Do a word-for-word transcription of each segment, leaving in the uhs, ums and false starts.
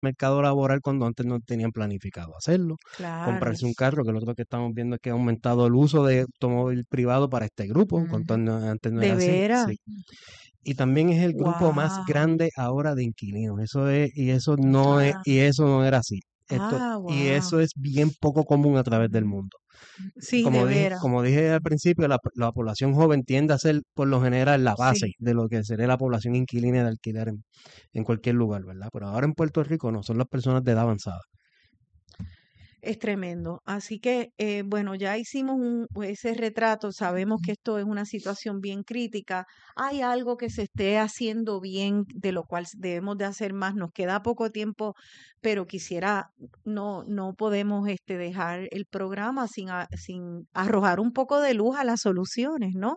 mercado laboral cuando antes no tenían planificado hacerlo. Claro. Comprarse un carro, que lo otro que estamos viendo es que ha aumentado el uso de automóvil privado para este grupo, cuando Ujú. no- antes no ¿De era así. veras? Sí. Y también es el grupo más Wow. grande ahora de inquilinos. Eso es, y eso no es, Ah, y eso no era así. Esto, ah, y wow. eso es bien poco común a través del mundo. Sí, de Como dije, veras. como dije al principio, la, la población joven tiende a ser por lo general la base Sí. de lo que sería la población inquilina de alquiler en, en cualquier lugar, ¿verdad? Pero ahora en Puerto Rico no, son las personas de edad avanzada. Es tremendo. Así que, eh, bueno, ya hicimos un, ese retrato, sabemos que esto es una situación bien crítica. Hay algo que se esté haciendo bien, de lo cual debemos de hacer más. Nos queda poco tiempo, pero quisiera, no, no podemos este, dejar el programa sin, a- sin arrojar un poco de luz a las soluciones, ¿no?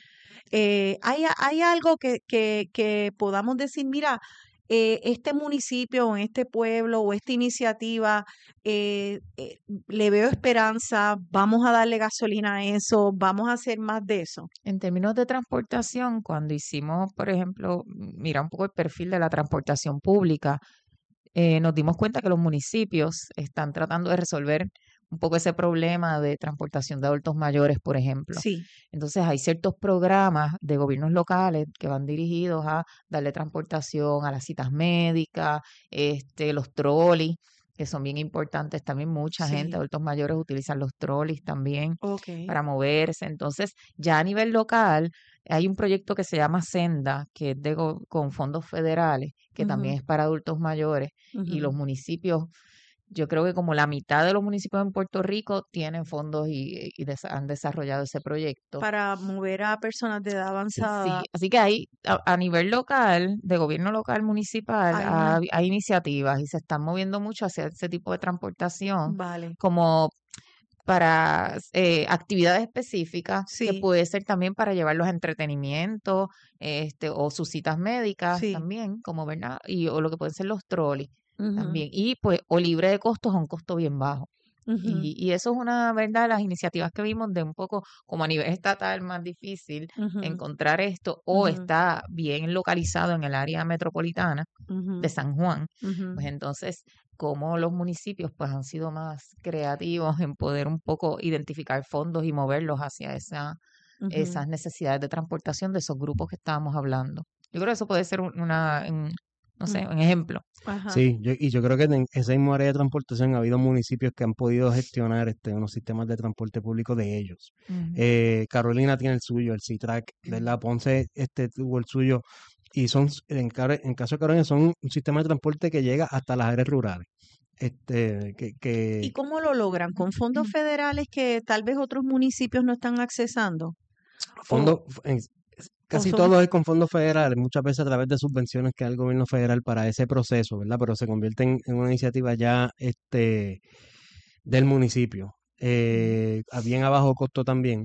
Eh, hay, a- hay algo que, que, que podamos decir, mira, eh, este municipio o este pueblo o esta iniciativa, eh, eh, le veo esperanza, vamos a darle gasolina a eso, vamos a hacer más de eso. En términos de transportación, cuando hicimos, por ejemplo, mira un poco el perfil de la transportación pública, eh, nos dimos cuenta que los municipios están tratando de resolver un poco ese problema de transportación de adultos mayores, por ejemplo. Sí. Entonces hay ciertos programas de gobiernos locales que van dirigidos a darle transportación a las citas médicas, este, los trolis, que son bien importantes. También mucha gente, Sí, adultos mayores, utilizan los trolis también ok. para moverse. Entonces, ya a nivel local, hay un proyecto que se llama Senda, que es de go- con fondos federales, que también Ujú, es para adultos mayores, y los ujú. municipios, yo creo que como la mitad de los municipios en Puerto Rico tienen fondos y, y desa- han desarrollado ese proyecto. Para mover a personas de edad Sí, avanzada así que ahí, a, a nivel local, de gobierno local municipal, hay ha- una, hay iniciativas y se están moviendo mucho hacia ese tipo de transportación, vale, como para eh, actividades específicas, que sí, puede ser también para llevarlos a entretenimiento, este, o sus citas médicas sí, también, como verdad, y o lo que pueden ser los trolis ujú, también, y pues, o libre de costos a un costo bien bajo. ujú, Y, y eso es una verdad, las iniciativas que vimos de un poco como a nivel estatal más difícil ujú, encontrar esto, o ujú, está bien localizado en el área metropolitana de ujú, San Juan, ujú, pues entonces como los municipios pues han sido más creativos en poder un poco identificar fondos y moverlos hacia esa, ujú. esas necesidades de transportación de esos grupos que estábamos hablando. Yo creo que eso puede ser un- una, un- no sé, Mm, un ejemplo. ajá. Sí, yo- y yo creo que en esa misma área de transportación ha habido municipios que han podido gestionar este, unos sistemas de transporte público de ellos. Ujú. Eh, Carolina tiene el suyo, el C-Track, ¿verdad? Ponce este, tuvo el suyo. Y son, en, Car- en caso de Carolina, son un sistema de transporte que llega hasta las áreas rurales. Este, que, ¿Y que cómo lo logran? ¿Con fondos federales que tal vez otros municipios no están accesando? ¿O, fondos, en- o casi son, todo es con fondos federales, muchas veces a través de subvenciones que da el gobierno federal para ese proceso, ¿verdad? Pero se convierte en, en una iniciativa ya este, del municipio. Eh, a bien a bajo costo también.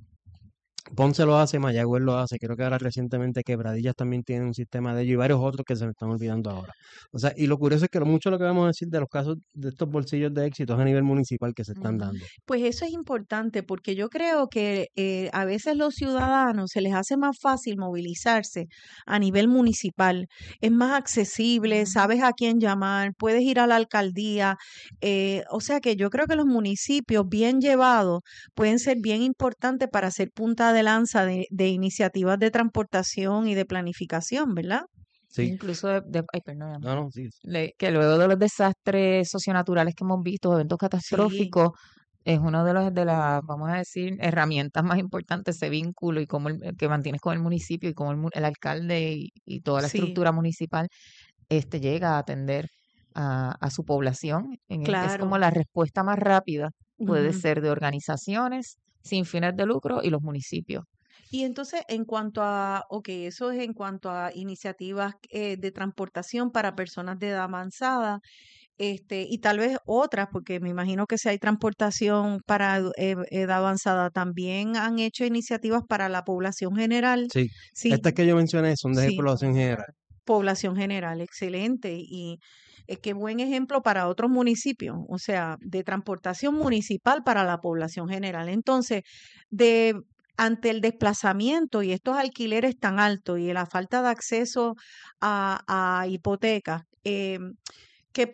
Ponce lo hace, Mayagüez lo hace, creo que ahora recientemente Quebradillas también tiene un sistema de ello y varios otros que se me están olvidando ahora. O sea, y lo curioso es que lo mucho lo que vamos a decir de los casos de estos bolsillos de éxito es a nivel municipal que se están Ujú. dando. Pues eso es importante porque yo creo que eh, a veces los ciudadanos se les hace más fácil movilizarse a nivel municipal. Es más accesible, Ujú. sabes a quién llamar, puedes ir a la alcaldía. Eh, o sea que yo creo que los municipios bien llevados pueden ser bien importantes para ser punta de lanza de, de iniciativas de transportación y de planificación, ¿verdad? Sí, Incluso de, de- ay, perdóname. no, no, sí. Le- que luego de los desastres socionaturales que hemos visto, eventos Sí, catastróficos, es una de las, de las, vamos a decir, herramientas más importantes, ese vínculo y cómo el, el que mantienes con el municipio y cómo el, mu- el alcalde y, y toda la sí, estructura municipal este, llega a atender a, a su población. En e- es como claro. la respuesta más rápida, puede Ujú. ser de organizaciones sin fines de lucro y los municipios. Y entonces, en cuanto a, ok, eso es en cuanto a iniciativas eh, de transportación para personas de edad avanzada, este, y tal vez otras, porque me imagino que si hay transportación para edu- eh, edad avanzada, también han hecho iniciativas para la población general. Sí, Sí, estas que yo mencioné son de sí, población general. población general, excelente. Y eh, qué buen ejemplo para otros municipios, o sea, de transportación municipal para la población general. Entonces, de ante el desplazamiento y estos alquileres tan altos y la falta de acceso a, a hipotecas, eh,